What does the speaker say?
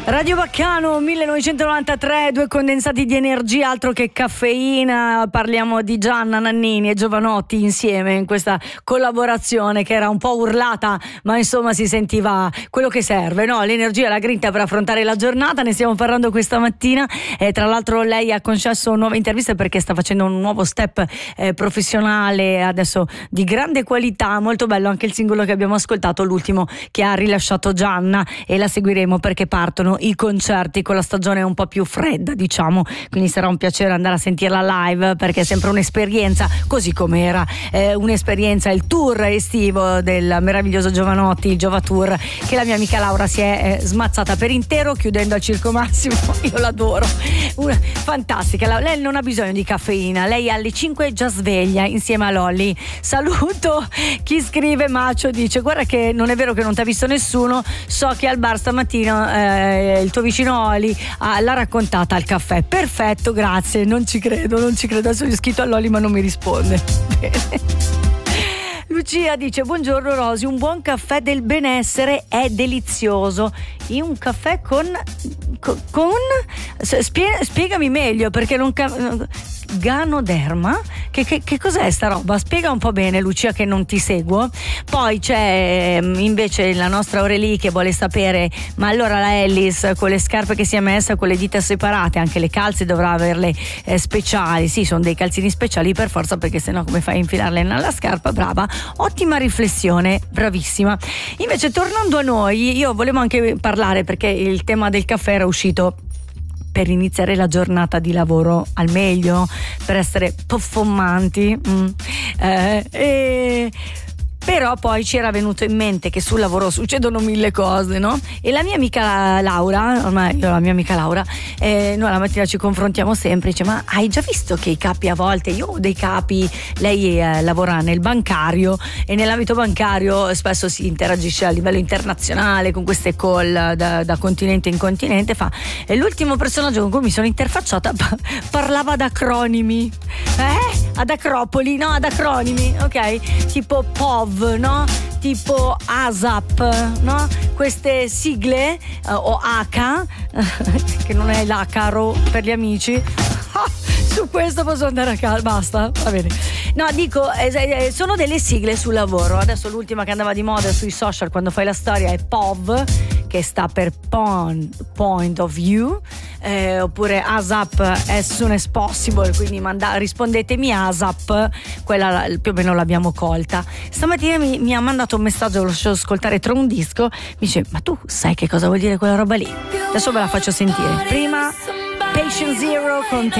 Radio Baccano 1993, due condensati di energia, altro che caffeina. Parliamo di Gianna Nannini e Jovanotti insieme in questa collaborazione che era un po' urlata, ma insomma si sentiva quello che serve, no? L'energia e la grinta per affrontare la giornata. Ne stiamo parlando questa mattina e tra l'altro lei ha concesso nuove interviste perché sta facendo un nuovo step professionale adesso di grande qualità. Molto bello anche il singolo che abbiamo ascoltato, l'ultimo che ha rilasciato Gianna, e la seguiremo perché partono i concerti con la stagione un po' più fredda, diciamo, quindi sarà un piacere andare a sentirla live perché è sempre un'esperienza, così come era un'esperienza il tour estivo del meraviglioso Jovanotti, il Jova Tour, che la mia amica Laura si è smazzata per intero chiudendo al Circo Massimo. Io l'adoro, fantastica. Lei non ha bisogno di caffeina, lei alle 5 è già sveglia insieme a Lolly. Saluto chi scrive, Macio dice: guarda che non è vero che non ti ha visto nessuno, so che al bar stamattina il tuo vicino Oli l'ha raccontata al caffè. Perfetto, grazie. Non ci credo. Adesso gli ho scritto a Loli ma non mi risponde. Bene. Lucia dice: buongiorno Rosy, un buon caffè del benessere è delizioso. Un caffè con spiegami meglio perché non Ganoderma? Che cos'è sta roba? Spiega un po' bene, Lucia, che non ti seguo. Poi c'è invece la nostra Aurelie che vuole sapere: ma allora la Ellis con le scarpe che si è messa con le dita separate, anche le calze dovrà averle speciali? Sì, sono dei calzini speciali per forza, perché sennò come fai a infilarle nella scarpa? Brava, ottima riflessione, bravissima. Invece tornando a noi, io volevo anche parlare, perché il tema del caffè era uscito per iniziare la giornata di lavoro al meglio, per essere performanti, però poi ci era venuto in mente che sul lavoro succedono mille cose, no? E la mia amica Laura, ormai io la mia amica Laura, noi la mattina ci confrontiamo sempre, dice: ma hai già visto che i capi a volte, io ho dei capi, lei lavora nel bancario e nell'ambito bancario spesso si interagisce a livello internazionale con queste call da continente in continente, e l'ultimo personaggio con cui mi sono interfacciata parlava ad acronimi, ad Acropoli, no, ad acronimi, ok? Tipo POV, no? Tipo ASAP, no? Queste sigle, o ACA, che non è l'Acaro per gli amici. Su questo posso andare a casa, basta, va bene. No, dico, sono delle sigle sul lavoro. Adesso l'ultima che andava di moda sui social quando fai la storia è POV, che sta per Point of View, oppure ASAP, as soon as possible, quindi rispondetemi ASAP, quella più o meno l'abbiamo colta. Stamattina mi ha mandato un messaggio, lo lascio ascoltare tra un disco, mi dice: ma tu sai che cosa vuol dire quella roba lì? Adesso ve la faccio sentire. Prima Patient Zero con